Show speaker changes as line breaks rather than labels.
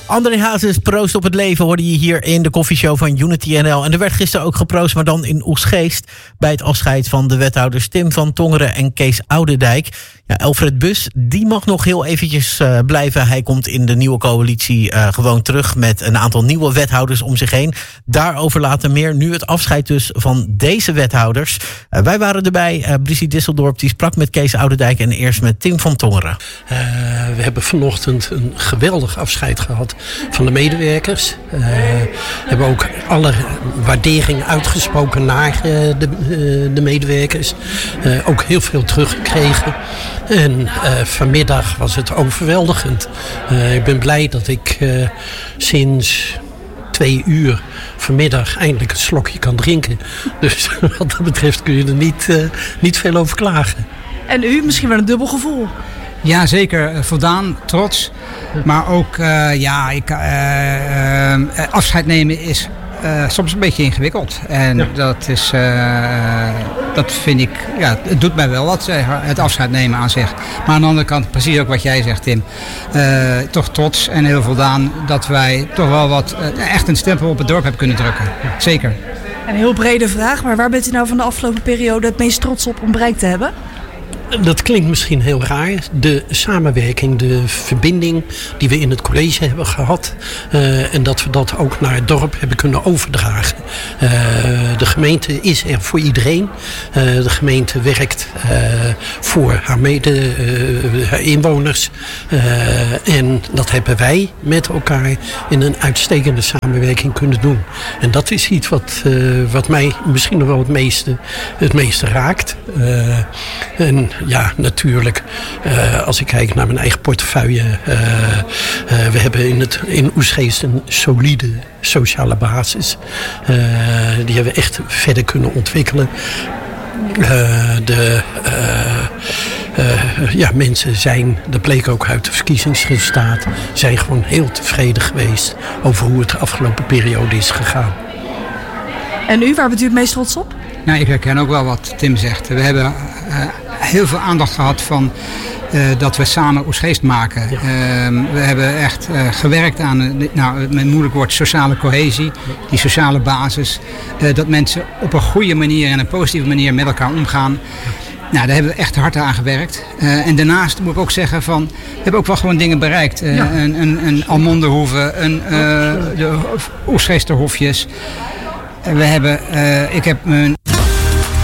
André Hazes, proost op het leven, hoorde je hier in de koffieshow van Unity NL. En er werd gisteren ook geproost, maar dan in Oegstgeest, bij het afscheid van de wethouders Tim van Tongeren en Kees Oudendijk. Ja, Elfred Bus, die mag nog heel eventjes blijven. Hij komt in de nieuwe coalitie gewoon terug met een aantal nieuwe wethouders om zich heen. Daarover later meer. Nu het afscheid dus van deze wethouders. Wij waren erbij. Brisie Disseldorp die sprak met Kees Oudendijk en eerst met Tim van Tongeren.
We hebben vanochtend een geweldig afscheid gehad van de medewerkers. Hebben ook alle waardering uitgesproken naar de medewerkers. Ook heel veel teruggekregen. En vanmiddag was het overweldigend. Ik ben blij dat ik sinds 2 uur vanmiddag eindelijk een slokje kan drinken. Dus wat dat betreft kun je er niet veel over klagen.
En u, misschien wel een dubbel gevoel.
Ja, zeker. Voldaan, trots. Maar ook, afscheid nemen is soms een beetje ingewikkeld. En dat vind ik, het doet mij wel wat, het afscheid nemen aan zich. Maar aan de andere kant, precies ook wat jij zegt, Tim. Toch trots en heel voldaan dat wij toch wel wat, echt een stempel op het dorp hebben kunnen drukken. Zeker.
Een heel brede vraag, maar waar bent u nou van de afgelopen periode het meest trots op om bereikt te hebben?
Dat klinkt misschien heel raar. De samenwerking, de verbinding die we in het college hebben gehad. En dat we dat ook naar het dorp hebben kunnen overdragen. De gemeente is er voor iedereen. De gemeente werkt voor haar haar inwoners. En dat hebben wij met elkaar in een uitstekende samenwerking kunnen doen. En dat is iets wat mij misschien nog wel het meeste raakt. En ja, natuurlijk, als ik kijk naar mijn eigen portefeuille. We hebben in Oegstgeest een solide sociale basis. Die hebben we echt verder kunnen ontwikkelen. Mensen zijn, dat bleek ook uit de verkiezingsresultaat, zijn gewoon heel tevreden geweest over hoe het de afgelopen periode is gegaan.
En u, waar bent u het meest trots op?
Nou, ik herken ook wel wat Tim zegt. We hebben heel veel aandacht gehad van dat we samen Oegstgeest maken. Ja. We hebben echt gewerkt aan, met een moeilijk woord, sociale cohesie. Die sociale basis. Dat mensen op een goede manier en een positieve manier met elkaar omgaan. Nou, daar hebben we echt hard aan gewerkt. En daarnaast moet ik ook zeggen we hebben ook wel gewoon dingen bereikt. Een Almondehoeve, de Oegstgeester hofjes. Ik heb mijn